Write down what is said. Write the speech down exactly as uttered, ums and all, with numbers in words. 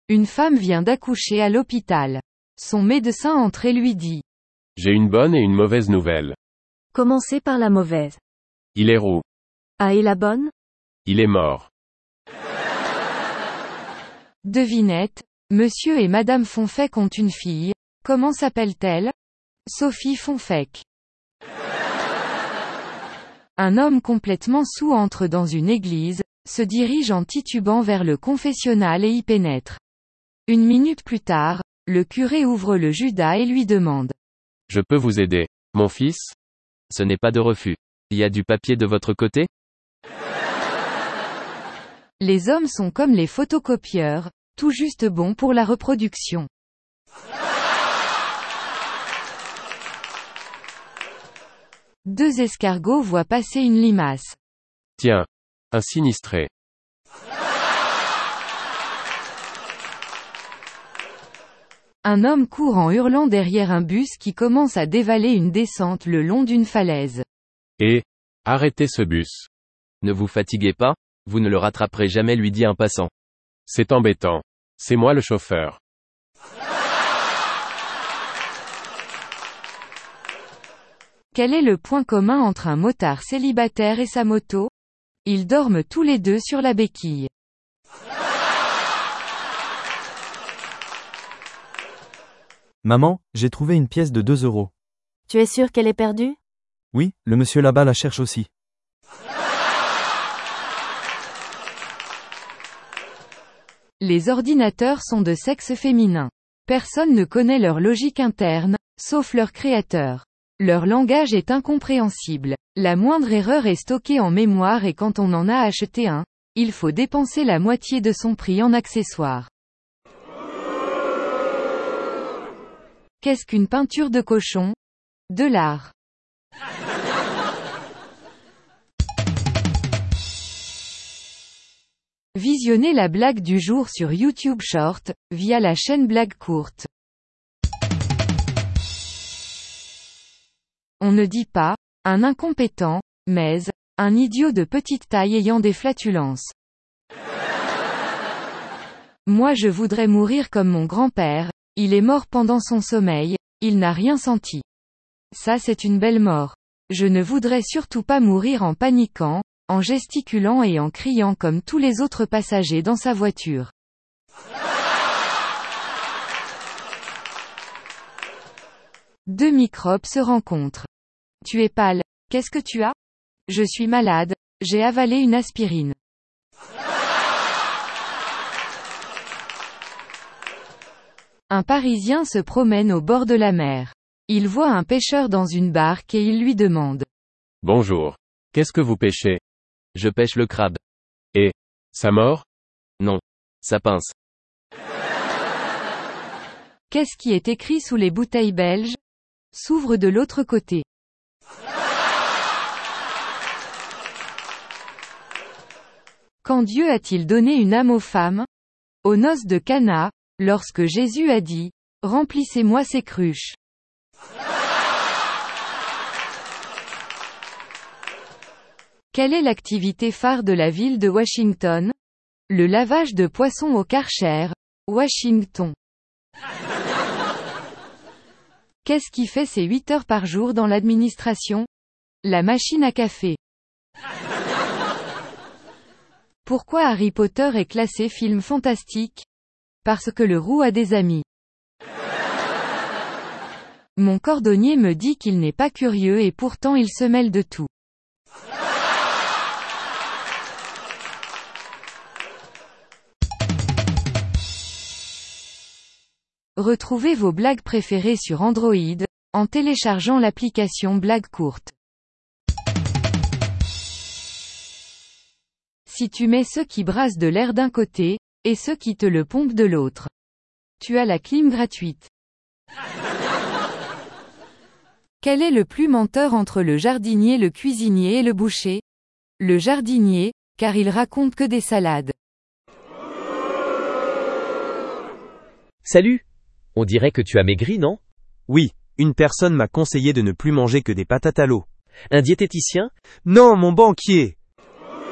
Une femme vient d'accoucher à l'hôpital. Son médecin entre et lui dit. J'ai une bonne et une mauvaise nouvelle. Commencez par la mauvaise. Il est roux. Ah, et la bonne? Il est mort. Devinette, Monsieur et Madame Fonfec ont une fille. Comment s'appelle-t-elle? Sophie Fonfec. Un homme complètement saoul entre dans une église, se dirige en titubant vers le confessionnal et y pénètre. Une minute plus tard, le curé ouvre le Judas et lui demande. Je peux vous aider, mon fils? Ce n'est pas de refus. Il y a du papier de votre côté? Les hommes sont comme les photocopieurs, tout juste bons pour la reproduction. Deux escargots voient passer une limace. Tiens. Un sinistré. Un homme court en hurlant derrière un bus qui commence à dévaler une descente le long d'une falaise. Et, arrêtez ce bus. Ne vous fatiguez pas, vous ne le rattraperez jamais, lui dit un passant. C'est embêtant. C'est moi le chauffeur. Quel est le point commun entre un motard célibataire et sa moto? Ils dorment tous les deux sur la béquille. Maman, j'ai trouvé une pièce de deux euros. Tu es sûr qu'elle est perdue? Oui, le monsieur là-bas la cherche aussi. Les ordinateurs sont de sexe féminin. Personne ne connaît leur logique interne, sauf leur créateur. Leur langage est incompréhensible. La moindre erreur est stockée en mémoire et quand on en a acheté un, il faut dépenser la moitié de son prix en accessoires. Qu'est-ce qu'une peinture de cochon? De l'art. Visionnez la blague du jour sur YouTube Short, via la chaîne Blague Courte. On ne dit pas, un incompétent, mais, un idiot de petite taille ayant des flatulences. Moi je voudrais mourir comme mon grand-père, il est mort pendant son sommeil, il n'a rien senti. Ça c'est une belle mort. Je ne voudrais surtout pas mourir en paniquant, en gesticulant et en criant comme tous les autres passagers dans sa voiture. Deux microbes se rencontrent. Tu es pâle. Qu'est-ce que tu as? Je suis malade. J'ai avalé une aspirine. Un Parisien se promène au bord de la mer. Il voit un pêcheur dans une barque et il lui demande. Bonjour. Qu'est-ce que vous pêchez? Je pêche le crabe. Et, ça mord? Non. Ça pince. Qu'est-ce qui est écrit sous les bouteilles belges? S'ouvre de l'autre côté. Quand Dieu a-t-il donné une âme aux femmes? Aux noces de Cana, lorsque Jésus a dit, « Remplissez-moi ces cruches ». Quelle est l'activité phare de la ville de Washington? Le lavage de poissons au Karcher, Washington. Qu'est-ce qui fait ses huit heures par jour dans l'administration? La machine à café. Pourquoi Harry Potter est classé film fantastique? Parce que le roux a des amis. Mon cordonnier me dit qu'il n'est pas curieux et pourtant il se mêle de tout. Retrouvez vos blagues préférées sur Android, en téléchargeant l'application Blague Courte. Si tu mets ceux qui brassent de l'air d'un côté, et ceux qui te le pompent de l'autre, tu as la clim gratuite. Quel est le plus menteur entre le jardinier, le cuisinier et le boucher? Le jardinier, car il raconte que des salades. Salut! On dirait que tu as maigri, non? Oui, une personne m'a conseillé de ne plus manger que des patates à l'eau. Un diététicien? Non, mon banquier!